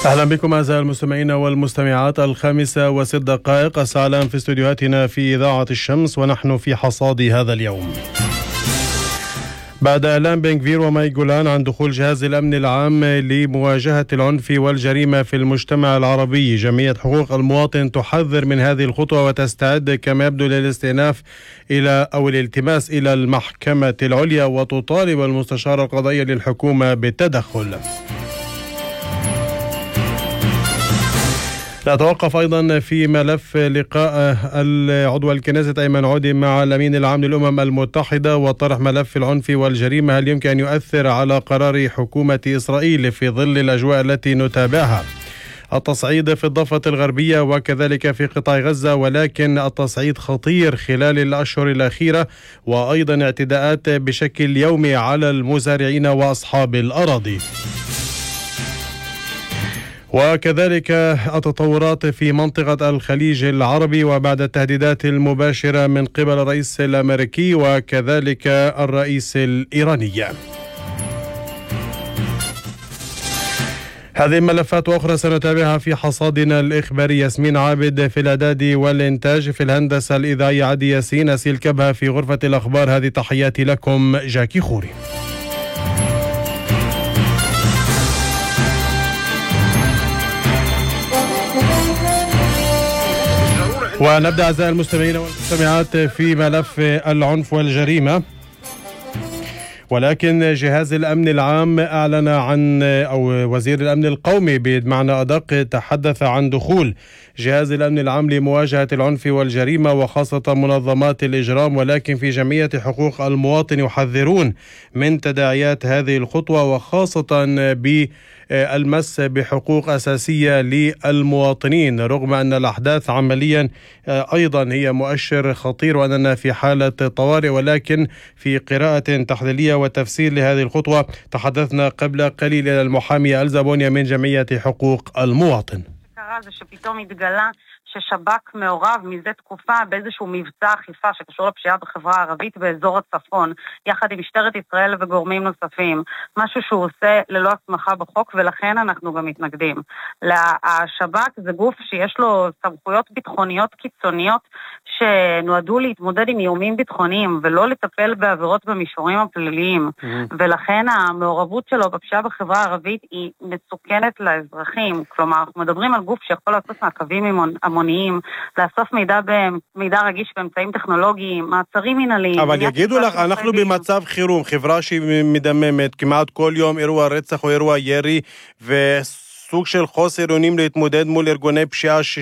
أهلا بكم أعزائي المستمعين والمستمعات. 5:06 الساعة الآن في استديوهاتنا في إذاعة الشمس، ونحن في حصاد هذا اليوم. بعد إعلان بن غفير وماي جولان عن دخول جهاز الأمن العام لمواجهة العنف والجريمة في المجتمع العربي، جمعية حقوق المواطن تحذر من هذه الخطوة وتستعد كما يبدو للاستئناف أو الالتماس إلى المحكمة العليا، وتطالب المستشار القضائي للحكومة بالتدخل. نتوقف أيضا في ملف لقاء العضو الكنيست أيمن عودي مع الأمين العام للأمم المتحدة وطرح ملف العنف والجريمة، هل يمكن أن يؤثر على قرار حكومة إسرائيل في ظل الأجواء التي نتابعها؟ التصعيد في الضفة الغربية وكذلك في قطاع غزة، ولكن التصعيد خطير خلال الأشهر الأخيرة، وأيضا اعتداءات بشكل يومي على المزارعين وأصحاب الأراضي. وكذلك التطورات في منطقة الخليج العربي وبعد التهديدات المباشرة من قبل الرئيس الأمريكي وكذلك الرئيس الإيراني. هذه الملفات وأخرى سنتابعها في حصادنا الإخباري. ياسمين عابد في الإعداد والإنتاج، في الهندسة الإذاعية عدي ياسين، أسيل كبهة في غرفة الأخبار. هذه تحياتي لكم، جاكي خوري. ونبدأ أعزائي المستمعين والمستمعات في ملف العنف والجريمة، ولكن جهاز الأمن العام أعلن عن أو وزير الأمن القومي بمعنى أدق تحدث عن دخول جهاز الأمن العام لمواجهة العنف والجريمة وخاصة منظمات الإجرام، ولكن في جمعية حقوق المواطن يحذرون من تداعيات هذه الخطوة، وخاصة بالمس بحقوق أساسية للمواطنين، رغم أن الأحداث عمليا أيضا هي مؤشر خطير وأننا في حالة طوارئ. ولكن في قراءة تحليلية وتفسير لهذه الخطوة تحدثنا قبل قليل إلى المحامية ألزا بونيا من جمعية حقوق المواطن. זה שפתאום התגלה ששב"כ מעורב מזה תקופה באיזשהו מבצע אכיפה שקשור לפשיעה בחברה הערבית באזור הצפון, יחד עם משטרת ישראל וגורמים נוספים, משהו שהוא עושה ללא הסמכה בחוק, ולכן אנחנו גם מתנגדים. השב"כ זה גוף שיש לו סמכויות ביטחוניות קיצוניות שנועדו להתמודד עם איומים ביטחוניים ולא לטפל בעבירות במישורים הפליליים, ולכן המעורבות שלו בפשיעה בחברה הערבית היא מסוכנת לאזרחים. כלומר, אנחנו מדברים על גוף שיכול לעשות מעקבים המוניים, לאסוף מידע רגיש באמצעים טכנולוגיים, מעצרים מנהליים. אבל יגידו לך, אנחנו במצב חירום, חברה שהיא מדממת, כמעט כל יום אירוע רצח או אירוע ירי, וסוג של חוסר אונים להתמודד מול ארגוני פשיעה